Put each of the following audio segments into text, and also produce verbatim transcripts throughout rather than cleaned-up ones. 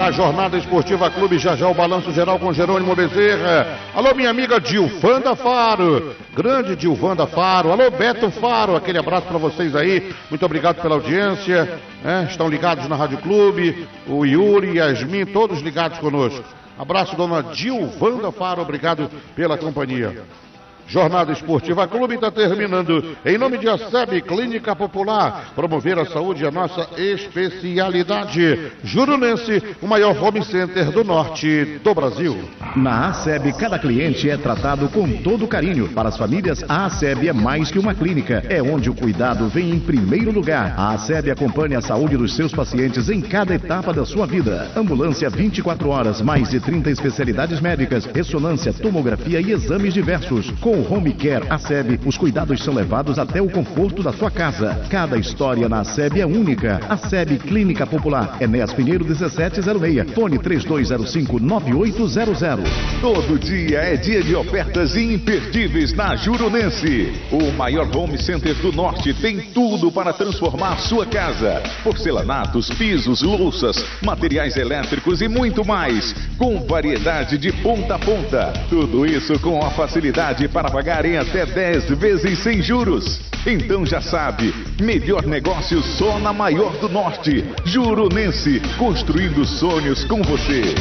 já, Jornada Esportiva Clube, já já o balanço geral com Jerônimo Bezerra. Alô, minha amiga Dilvanda Faro, grande Dilvanda Faro. Alô, Beto Faro, aquele abraço para vocês aí. Muito obrigado pela audiência. É, estão ligados na Rádio Clube, o Yuri, Yasmin, todos ligados conosco. Abraço, dona Dilvanda Faro, obrigado pela companhia. Jornada Esportiva Clube está terminando. Em nome de A S E B Clínica Popular, promover a saúde é a nossa especialidade. Jurunense, o maior home center do norte do Brasil. Na A S E B, cada cliente é tratado com todo carinho. Para as famílias, a A S E B é mais que uma clínica. É onde o cuidado vem em primeiro lugar. A A S E B acompanha a saúde dos seus pacientes em cada etapa da sua vida. Ambulância vinte e quatro horas, mais de trinta especialidades médicas, ressonância, tomografia e exames diversos. Com o Home Care A S E B, os cuidados são levados até o conforto da sua casa. Cada história na A S E B é única. A S E B Clínica Popular, Enéas Pinheiro dezessete zero seis, fone três dois zero cinco nove oito zero zero. Todo dia é dia de ofertas imperdíveis na Jurunense. O maior home center do norte tem tudo para transformar sua casa. Porcelanatos, pisos, louças, materiais elétricos e muito mais. Com variedade de ponta a ponta. Tudo isso com a facilidade para pagar em até dez vezes sem juros. Então já sabe, melhor negócio só na maior do norte. Jurunense, construindo sonhos com você.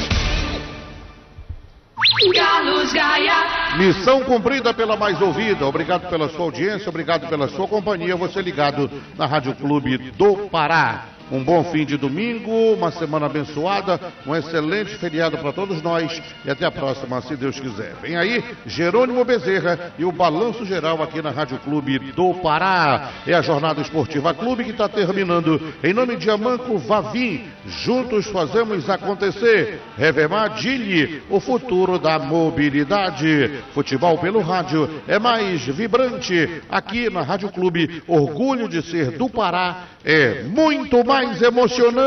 Carlos Gaia. Missão cumprida pela mais ouvida. Obrigado pela sua audiência, obrigado pela sua companhia. Você ligado na Rádio Clube do Pará. Um bom fim de domingo, uma semana abençoada, um excelente feriado para todos nós e até a próxima, se Deus quiser. Vem aí, Jerônimo Bezerra e o Balanço Geral aqui na Rádio Clube do Pará. É a Jornada Esportiva Clube que está terminando. Em nome de Amanco Vavim, juntos fazemos acontecer. Revemar Dili, o futuro da mobilidade. Futebol pelo rádio é mais vibrante. Aqui na Rádio Clube, orgulho de ser do Pará é muito mais mais emocionante.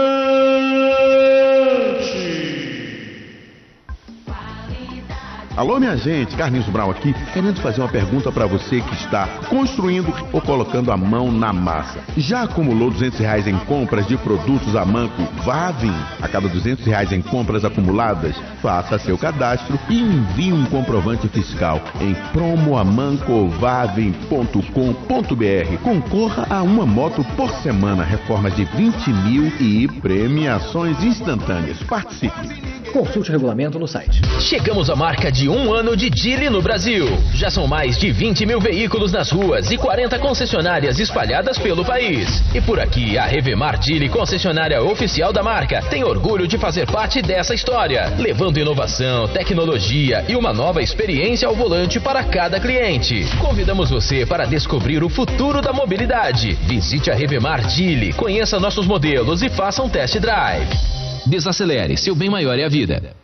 Alô, minha gente, Carlinhos Brau aqui, querendo fazer uma pergunta para você que está construindo ou colocando a mão na massa. Já acumulou duzentos reais em compras de produtos Amanco Vavim? A cada duzentos reais em compras acumuladas, faça seu cadastro e envie um comprovante fiscal em promoamancovavim ponto com ponto br. Concorra a uma moto por semana, reformas de vinte mil e premiações instantâneas. Participe! Consulte o regulamento no site. Chegamos à marca de um ano de Dili no Brasil. Já são mais de vinte mil veículos nas ruas e quarenta concessionárias espalhadas pelo país. E por aqui, a Revemar Dili, concessionária oficial da marca, tem orgulho de fazer parte dessa história, levando inovação, tecnologia e uma nova experiência ao volante para cada cliente. Convidamos você para descobrir o futuro da mobilidade. Visite a Revemar Dili, conheça nossos modelos e faça um test drive. Desacelere, seu bem maior é a vida.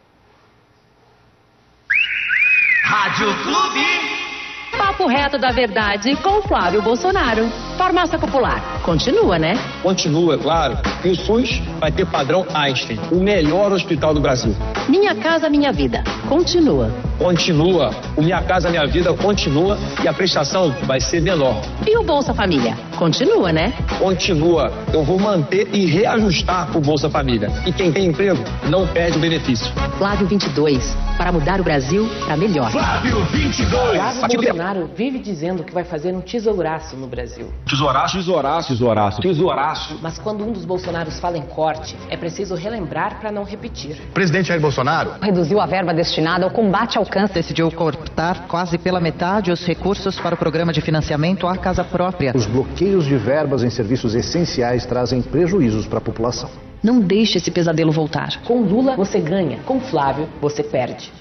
Rádio Clube. Papo reto da verdade com Flávio Bolsonaro. Farmácia Popular. Continua, né? Continua, claro. E o SUS vai ter padrão Einstein, o melhor hospital do Brasil. Minha Casa Minha Vida. Continua. Continua. O Minha Casa Minha Vida continua e a prestação vai ser menor. E o Bolsa Família? Continua, né? Continua. Eu vou manter e reajustar o Bolsa Família. E quem tem emprego não perde o benefício. Flávio vinte e dois. Para mudar o Brasil para melhor. Flávio vinte e dois. Flávio Bolsonaro vive dizendo que vai fazer um tesouraço no Brasil. Tesouraço? Tesouraço. Tesouraço. Tesouraço. Mas quando um dos Bolsonaros fala em corte, é preciso relembrar para não repetir. Presidente Jair Bolsonaro reduziu a verba destinada ao combate ao câncer. Decidiu cortar quase pela metade os recursos para o programa de financiamento à casa própria. Os bloqueios de verbas em serviços essenciais trazem prejuízos para a população. Não deixe esse pesadelo voltar. Com Lula, você ganha. Com Flávio, você perde.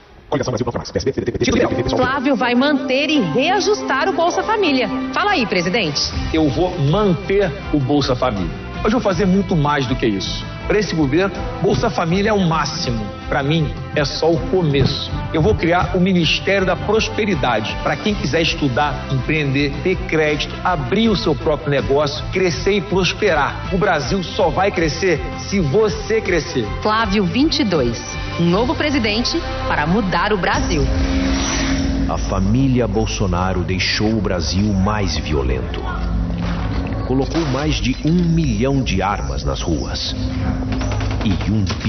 Flávio vai manter e reajustar o Bolsa Família. Fala aí, presidente. Eu vou manter o Bolsa Família. Mas vou fazer muito mais do que isso. Para esse governo, Bolsa Família é o máximo. Para mim, é só o começo. Eu vou criar o Ministério da Prosperidade para quem quiser estudar, empreender, ter crédito, abrir o seu próprio negócio, crescer e prosperar. O Brasil só vai crescer se você crescer. Flávio vinte e dois. Um novo presidente para mudar o Brasil. A família Bolsonaro deixou o Brasil mais violento. Colocou mais de um milhão de armas nas ruas. E um